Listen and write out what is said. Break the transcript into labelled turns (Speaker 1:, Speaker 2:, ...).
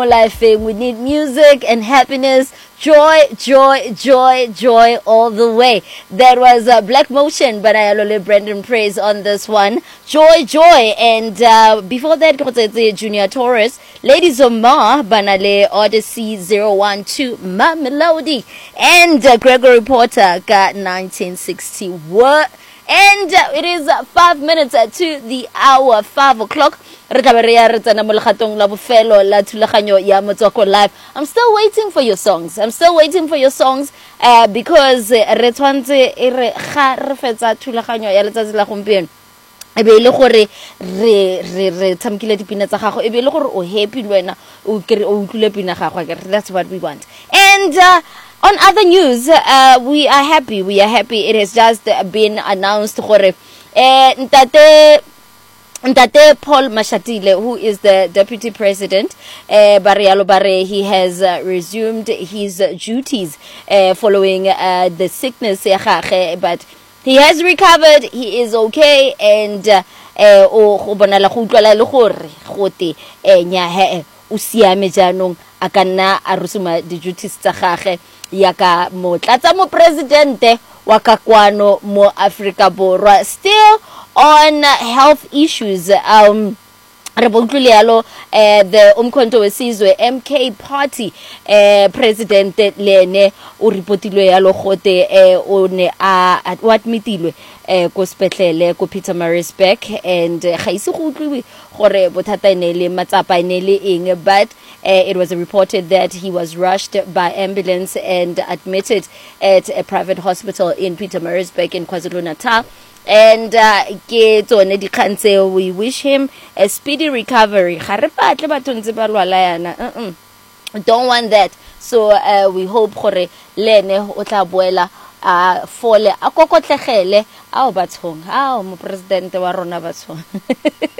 Speaker 1: Life, we need music and happiness, joy, joy, joy, joy all the way. That was Black Motion, but I love Brendan Praise on this one. Joy, joy. And before that, Junior Taurus, Ladies of Ma, Banale Odyssey 012, Ma Melody, and Gregory Porter got 1960. What? And it is 5 minutes to the hour, 5 o'clock. I'm still waiting for your songs. Because e be ile gore re tsamkile dipina tsa gago e be ile gore o happy le wena o utlule pina gago ke that's what we want. And on other news, we are happy. It has just been announced gore Ntate Paul Mashatile, who is the deputy president, Barialo Bare, he has resumed his duties following the sickness, but he has recovered. He is okay, and o bonala go utlwala le gore gote nya o siame jaanong a kana a rusuma di duties tsa gagwe ya ka motlatsa mo presidente wa kakwano mo Africa Borwa, still on health issues. The Umkhonto Wesizwe MK Party president lene o reportilwe yalo gote o ne a admitilwe ko spetlele ko Pietermaritzburg, and ga ise go utlwiwe gore bothata ne le matsapa ne le eng, but it was reported that he was rushed by ambulance and admitted at a private hospital in Pietermaritzburg in KwaZulu-Natal. And we wish him a speedy recovery. Don't want that. So we hope gore lene o tla boela fole a kokotlegele ao bathong ao mo president wa rona bathong.